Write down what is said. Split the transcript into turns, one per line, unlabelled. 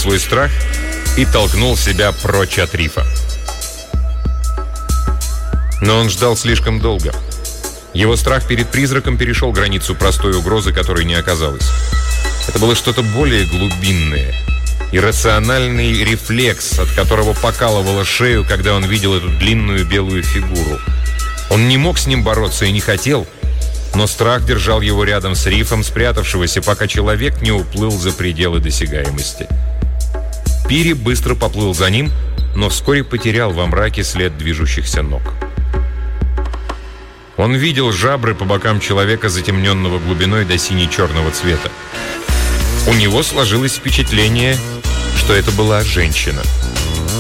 свой страх и толкнул себя прочь от рифа. Но он ждал слишком долго. Его страх перед призраком перешел границу простой угрозы, которой не оказалось. Это было что-то более глубинное. Иррациональный рефлекс, от которого покалывало шею, когда он видел эту длинную белую фигуру. Он не мог с ним бороться и не хотел, но страх держал его рядом с рифом, спрятавшегося, пока человек не уплыл за пределы досягаемости. Пири быстро поплыл за ним, но вскоре потерял во мраке след движущихся ног. Он видел жабры по бокам человека, затемненного глубиной до сине-черного цвета. У него сложилось впечатление, что это была женщина.